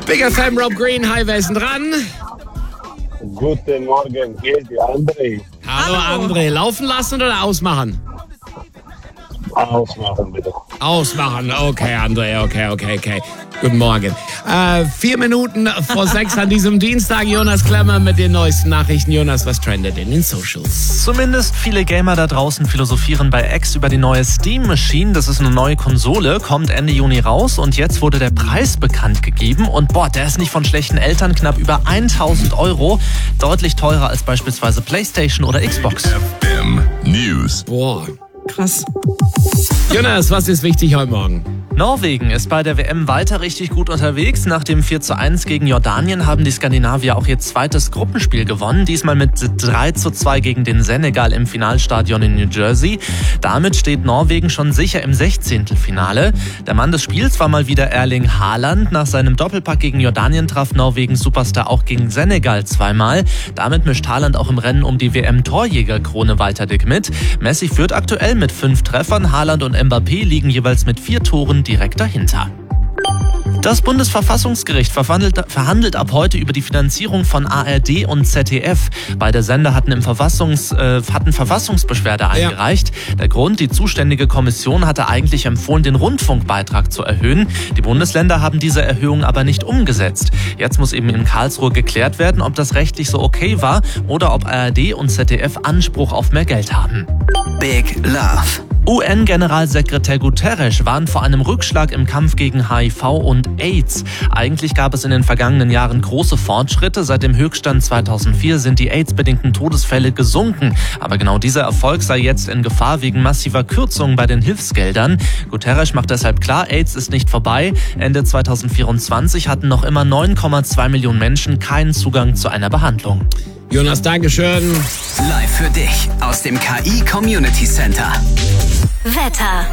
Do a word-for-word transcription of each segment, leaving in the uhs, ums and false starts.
Big F M, Rob Green, hi, wer ist denn dran? Guten Morgen, hier ist der André. Hallo, Hallo André, laufen lassen oder ausmachen? Ausmachen, bitte. Ausmachen, okay, André, okay, okay, okay. Guten Morgen. Äh, vier Minuten vor sechs an diesem Dienstag. Jonas Klemmer mit den neuesten Nachrichten. Jonas, was trendet in den Socials? Zumindest viele Gamer da draußen philosophieren bei X über die neue Steam Machine. Das ist eine neue Konsole, kommt Ende Juni raus und jetzt wurde der Preis bekannt gegeben. Und boah, der ist nicht von schlechten Eltern, knapp über tausend Euro. Deutlich teurer als beispielsweise PlayStation oder Xbox. F M News. Boah, krass. Jonas, was ist wichtig heute Morgen? Norwegen ist bei der W M weiter richtig gut unterwegs. Nach dem vier zu eins gegen Jordanien haben die Skandinavier auch ihr zweites Gruppenspiel gewonnen. Diesmal mit drei zu zwei gegen den Senegal im Finalstadion in New Jersey. Damit steht Norwegen schon sicher im Sechzehntelfinale. Der Mann des Spiels war mal wieder Erling Haaland. Nach seinem Doppelpack gegen Jordanien traf Norwegens Superstar auch gegen Senegal zweimal. Damit mischt Haaland auch im Rennen um die W M-Torjägerkrone weiter dick mit. Messi führt aktuell mit fünf Treffern. Haaland und Mbappé liegen jeweils mit vier Toren direkt dahinter. Das Bundesverfassungsgericht verhandelt, verhandelt ab heute über die Finanzierung von A R D und Z D F. Beide Sender hatten, im Verfassungs, äh, hatten Verfassungsbeschwerde eingereicht. Ja. Der Grund, die zuständige Kommission hatte eigentlich empfohlen, den Rundfunkbeitrag zu erhöhen. Die Bundesländer haben diese Erhöhung aber nicht umgesetzt. Jetzt muss eben in Karlsruhe geklärt werden, ob das rechtlich so okay war oder ob A R D und Z D F Anspruch auf mehr Geld haben. Big Love. U N-Generalsekretär Guterres warnt vor einem Rückschlag im Kampf gegen H I V und AIDS. Eigentlich gab es in den vergangenen Jahren große Fortschritte. Seit dem Höchststand zweitausendvier sind die AIDS-bedingten Todesfälle gesunken. Aber genau dieser Erfolg sei jetzt in Gefahr wegen massiver Kürzungen bei den Hilfsgeldern. Guterres macht deshalb klar, AIDS ist nicht vorbei. Ende zweitausendvierundzwanzig hatten noch immer neun Komma zwei Millionen Menschen keinen Zugang zu einer Behandlung. Jonas, Dankeschön. Live für dich aus dem K I Community Center. Wetter.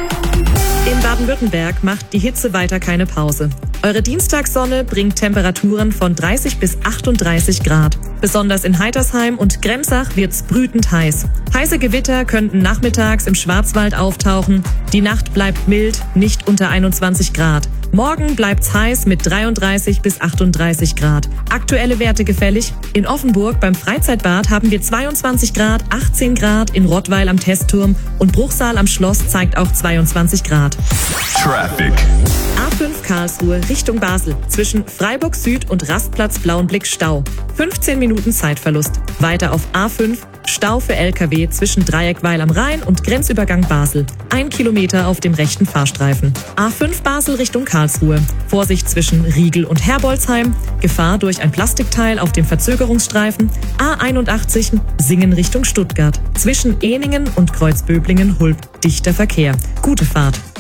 In Baden-Württemberg macht die Hitze weiter keine Pause. Eure Dienstagssonne bringt Temperaturen von dreißig bis achtunddreißig Grad. Besonders in Heitersheim und Grenzach wird's brütend heiß. Heiße Gewitter könnten nachmittags im Schwarzwald auftauchen. Die Nacht bleibt mild, nicht unter einundzwanzig Grad. Morgen bleibt's heiß mit dreiunddreißig bis achtunddreißig Grad. Aktuelle Werte gefällig. In Offenburg beim Freizeitbad haben wir zweiundzwanzig Grad, achtzehn Grad in Rottweil am Testturm und Bruchsal am Schloss zeigt auch zweiundzwanzig Grad. Traffic. A fünf Karlsruhe Richtung Basel. Zwischen Freiburg Süd und Rastplatz Blauenblick Stau. fünfzehn Minuten Zeitverlust. Weiter auf A fünf Stau für L K W zwischen Dreieckweil am Rhein und Grenzübergang Basel. Ein Kilometer auf dem rechten Fahrstreifen. A fünf Basel Richtung Karlsruhe. Vorsicht zwischen Riegel und Herbolzheim. Gefahr durch ein Plastikteil auf dem Verzögerungsstreifen. A einundachtzig Singen Richtung Stuttgart. Zwischen Ehningen und Kreuzböblingen Hulb dichter Verkehr. Gute Fahrt.